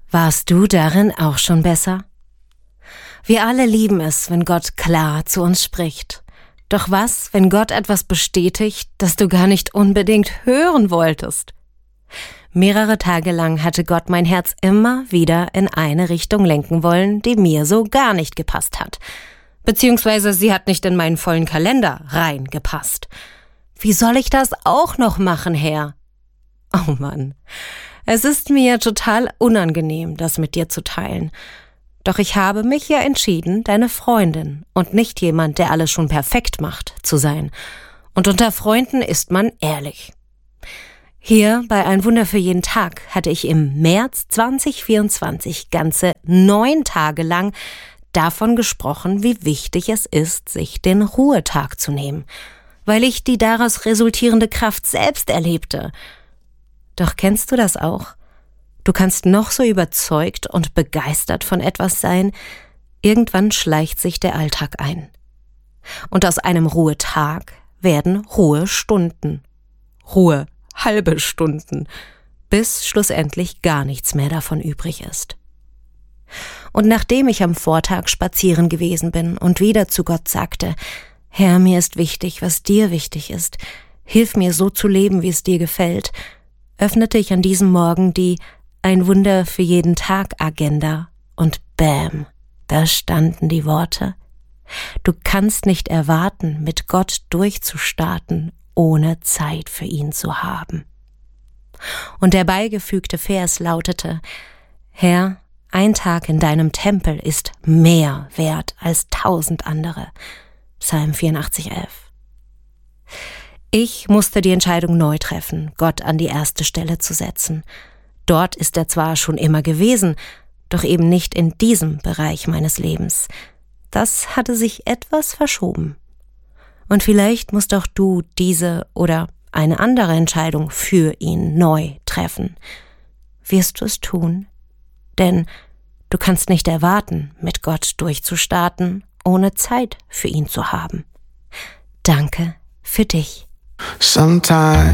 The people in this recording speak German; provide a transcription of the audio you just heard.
Warst du darin auch schon besser? Wir alle lieben es, wenn Gott klar zu uns spricht. Doch was, wenn Gott etwas bestätigt, das du gar nicht unbedingt hören wolltest? Mehrere Tage lang hatte Gott mein Herz immer wieder in eine Richtung lenken wollen, die mir so gar nicht gepasst hat. Beziehungsweise sie hat nicht in meinen vollen Kalender reingepasst. Wie soll ich das auch noch machen, Herr? Oh Mann, es ist mir total unangenehm, das mit dir zu teilen. Doch ich habe mich ja entschieden, deine Freundin und nicht jemand, der alles schon perfekt macht, zu sein. Und unter Freunden ist man ehrlich. Hier bei Ein Wunder für jeden Tag hatte ich im März 2024 ganze 9 Tage lang davon gesprochen, wie wichtig es ist, sich den Ruhetag zu nehmen, weil ich die daraus resultierende Kraft selbst erlebte. Doch kennst du das auch? Du kannst noch so überzeugt und begeistert von etwas sein, irgendwann schleicht sich der Alltag ein. Und aus einem Ruhetag werden Ruhestunden. Halbe Stunden, bis schlussendlich gar nichts mehr davon übrig ist. Und nachdem ich am Vortag spazieren gewesen bin und wieder zu Gott sagte, Herr, mir ist wichtig, was dir wichtig ist, hilf mir so zu leben, wie es dir gefällt, öffnete ich an diesem Morgen die Ein Wunder für jeden Tag Agenda und bäm, da standen die Worte. Du kannst nicht erwarten, mit Gott durchzustarten, ohne Zeit für ihn zu haben. Und der beigefügte Vers lautete, Herr, ein Tag in deinem Tempel ist mehr wert als 1000 andere. Psalm 84,11. Ich musste die Entscheidung neu treffen, Gott an die erste Stelle zu setzen. Dort ist er zwar schon immer gewesen, doch eben nicht in diesem Bereich meines Lebens. Das hatte sich etwas verschoben. Und vielleicht musst auch du diese oder eine andere Entscheidung für ihn neu treffen. Wirst du es tun? Denn du kannst nicht erwarten, mit Gott durchzustarten, ohne Zeit für ihn zu haben. Danke für dich. Sometimes